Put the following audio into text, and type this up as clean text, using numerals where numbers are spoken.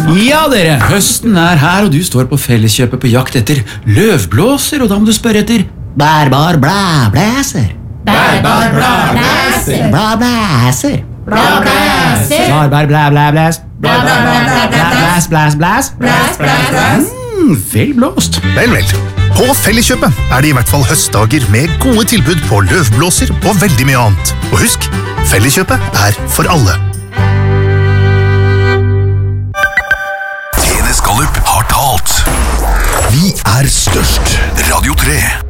Ja, dere, høsten her, og du står på Felleskjøpet på jakt etter løvblåser, og da må du spørre etter bærbar blæblæser. Bærbar blæblæser. Blæblæser. Blæblæser. Bærbar blæblæblæs. Blæblæblæs. Blæs. Blæs. Vel blåst. Vel. På Felleskjøpet det I hvert fall høstdager med gode tilbud på løvblåser og veldig mye annet. Og husk, Felleskjøpet for alle. TNS Gallup har talt. Vi størst. Radio 3.